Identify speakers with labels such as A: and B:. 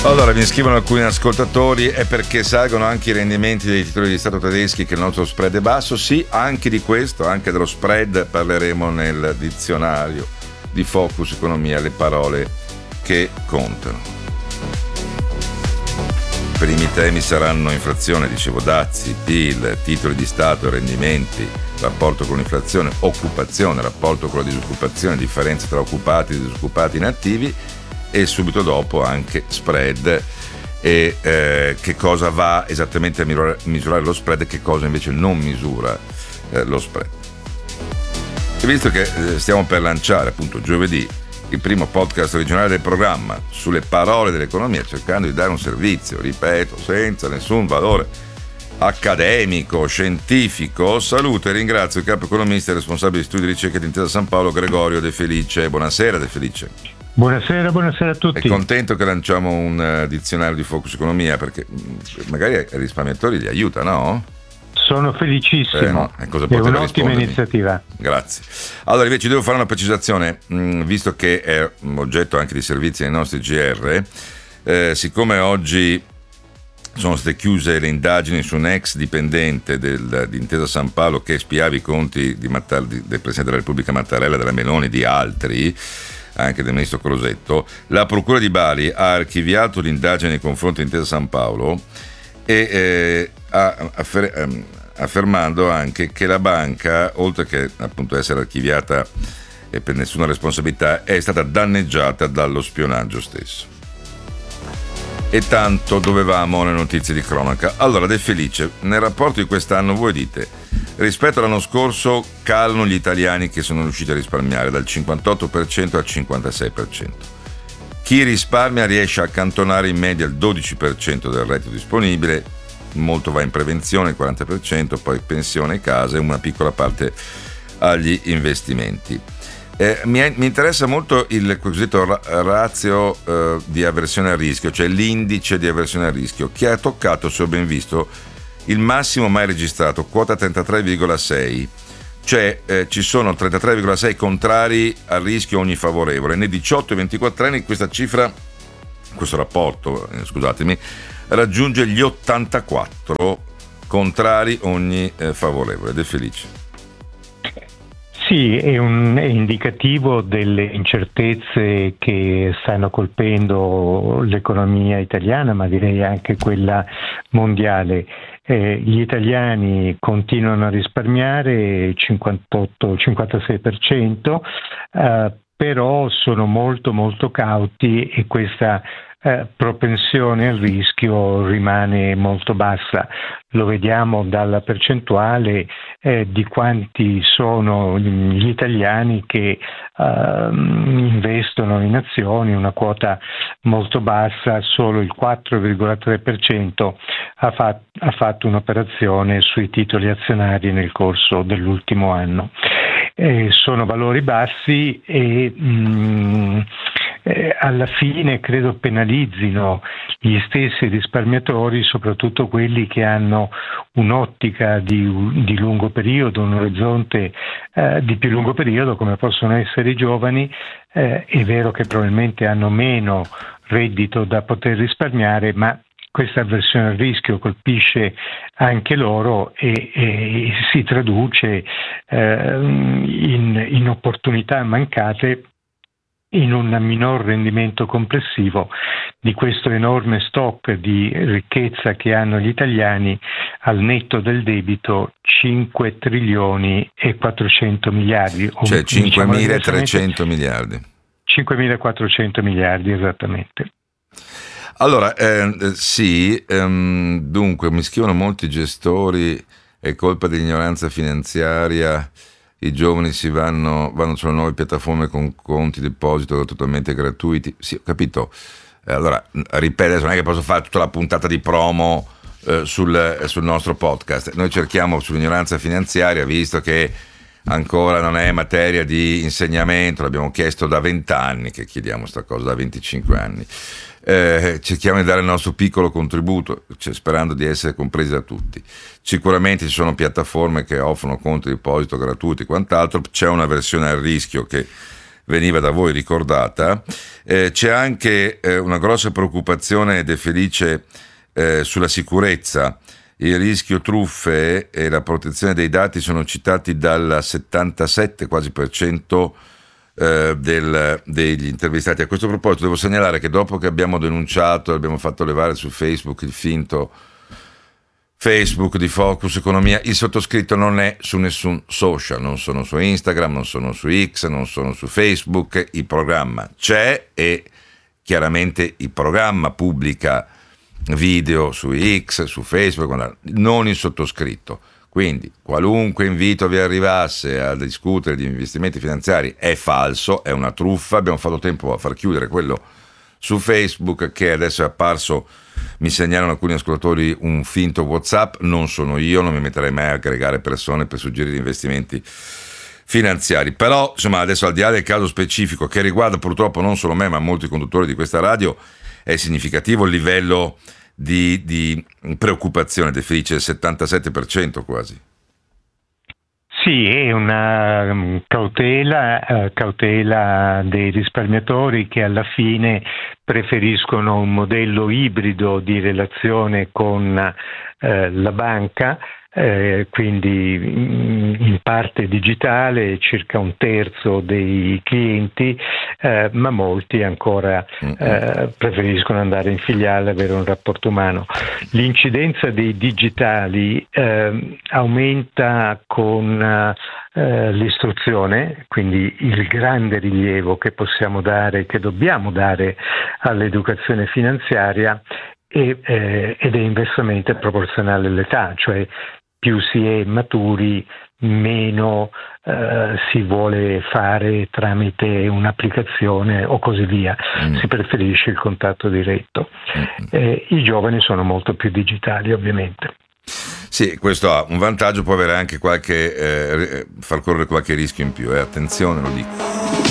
A: Allora, mi scrivono alcuni ascoltatori, è perché salgono anche i rendimenti dei titoli di Stato tedeschi che il nostro spread è basso? Sì, anche di questo, anche dello spread parleremo nel dizionario di Focus Economia, le parole che contano. I primi temi saranno inflazione, dicevo, dazi, PIL, titoli di Stato, rendimenti, rapporto con l'inflazione, occupazione, rapporto con la disoccupazione, differenza tra occupati e disoccupati inattivi, e subito dopo anche spread e che cosa va esattamente a misurare lo spread e che cosa invece non misura lo spread. E visto che stiamo per lanciare appunto giovedì il primo podcast originale del programma sulle parole dell'economia, cercando di dare un servizio, ripeto, senza nessun valore accademico, scientifico, saluto e ringrazio il capo economista e responsabile di studi di ricerca di Intesa San Paolo, Gregorio De Felice. Buonasera De Felice.
B: Buonasera a tutti.
A: È contento che lanciamo un dizionario di Focus Economia, perché magari ai risparmiatori li aiuta, no?
B: Sono felicissimo,
A: no?
B: è un'ottima iniziativa.
A: Grazie. Allora invece devo fare una precisazione, visto che è oggetto anche di servizi nei nostri GR, siccome oggi sono state chiuse le indagini su un ex dipendente di Intesa San Paolo che spiava i conti del Presidente della Repubblica Mattarella, della Meloni, di altri, anche del ministro Crosetto, la Procura di Bari ha archiviato l'indagine nei confronti di Intesa San Paolo e affermando anche che la banca, oltre che appunto essere archiviata per nessuna responsabilità, è stata danneggiata dallo spionaggio stesso. E tanto dovevamo le notizie di cronaca. Allora, De Felice, nel rapporto di quest'anno voi dite: rispetto all'anno scorso calano gli italiani che sono riusciti a risparmiare dal 58% al 56%. Chi risparmia riesce a accantonare in media il 12% del reddito disponibile, molto va in prevenzione, il 40%, poi pensione e casa e una piccola parte agli investimenti. Mi interessa molto il cosiddetto ratio di avversione al rischio, cioè l'indice di avversione al rischio, che ha toccato, se ho ben visto, il massimo mai registrato, quota 33,6, cioè ci sono 33,6 contrari al rischio ogni favorevole. Nei 18 e 24 anni questo rapporto, scusatemi, raggiunge gli 84 contrari ogni favorevole. De Felice.
B: Sì, è indicativo delle incertezze che stanno colpendo l'economia italiana, ma direi anche quella mondiale. Gli italiani continuano a risparmiare 58-56%, però sono molto molto cauti e questa propensione al rischio rimane molto bassa. Lo vediamo dalla percentuale di quanti sono gli italiani che investono in azioni, una quota molto bassa, solo il 4,3% ha fatto un'operazione sui titoli azionari nel corso dell'ultimo anno. Sono valori bassi e alla fine credo penalizzino gli stessi risparmiatori, soprattutto quelli che hanno un'ottica di lungo periodo, un orizzonte di più lungo periodo, come possono essere i giovani. È vero che probabilmente hanno meno reddito da poter risparmiare, ma questa avversione al rischio colpisce anche loro e si traduce in opportunità mancate, in un minor rendimento complessivo di questo enorme stock di ricchezza che hanno gli italiani, al netto del debito 5 trilioni e 400 miliardi.
A: Cioè 5.300 miliardi.
B: 5.400 miliardi, esattamente.
A: Allora, dunque mi scrivono molti gestori, è colpa dell'ignoranza finanziaria, i giovani vanno sulle nuove piattaforme con conti deposito totalmente gratuiti. Sì, ho capito. Allora, ripeto, adesso non è che posso fare tutta la puntata di promo sul nostro podcast. Noi cerchiamo sull'ignoranza finanziaria, visto che ancora non è materia di insegnamento, l'abbiamo chiesto da 20 anni, che chiediamo sta cosa da 25 anni. Cerchiamo di dare il nostro piccolo contributo, cioè, sperando di essere compresi da tutti. Sicuramente ci sono piattaforme che offrono conti di deposito gratuiti e quant'altro, c'è una versione al rischio che veniva da voi ricordata. C'è anche una grossa preoccupazione, De Felice, sulla sicurezza. Il rischio truffe e la protezione dei dati sono citati dal 77 quasi per cento degli intervistati. A questo proposito devo segnalare che dopo che abbiamo denunciato, abbiamo fatto levare su Facebook il finto Facebook di Focus Economia, il sottoscritto non è su nessun social, non sono su Instagram, non sono su X, non sono su Facebook, il programma c'è e chiaramente il programma pubblica video su X, su Facebook, non il sottoscritto. Quindi qualunque invito vi arrivasse a discutere di investimenti finanziari è falso, è una truffa. Abbiamo fatto tempo a far chiudere quello su Facebook, che adesso è apparso, mi segnalano alcuni ascoltatori, un finto WhatsApp. Non sono io, non mi metterei mai a aggregare persone per suggerire investimenti finanziari. Però insomma, adesso, al di là del caso specifico che riguarda purtroppo non solo me ma molti conduttori di questa radio, è significativo il livello di preoccupazione, De Felice, il 77% quasi.
B: Sì, è una cautela dei risparmiatori che alla fine preferiscono un modello ibrido di relazione con la banca, quindi in parte digitale, circa un terzo dei clienti, ma molti ancora preferiscono andare in filiale e avere un rapporto umano. L'incidenza dei digitali aumenta con l'istruzione, quindi il grande rilievo che possiamo dare, che dobbiamo dare all'educazione finanziaria, ed è inversamente proporzionale all'età, cioè più si è maturi, meno si vuole fare tramite un'applicazione o così via, si preferisce il contatto diretto. I giovani sono molto più digitali, ovviamente.
A: Sì, questo ha un vantaggio, può avere anche far correre qualche rischio in più, attenzione, lo dico.